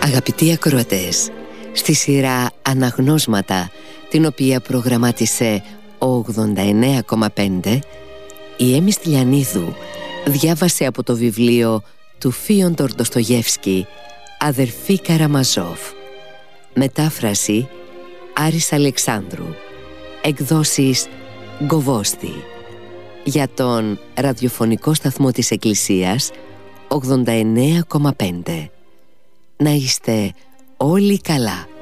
Αγαπητοί ακροατές, στη σειρά Αναγνώσματα, την οποία προγραμμάτισε ο 89,5, η Έμι Στυλιανίδου διάβασε από το βιβλίο του Φίοντορ Ντοστογεύσκη «Αδερφή Καραμαζόφ». Μετάφραση Άρης Αλεξάνδρου. Εκδόσεις Γκοβόστη. Για τον ραδιοφωνικό σταθμό της Εκκλησίας 89,5. Να είστε όλοι καλά.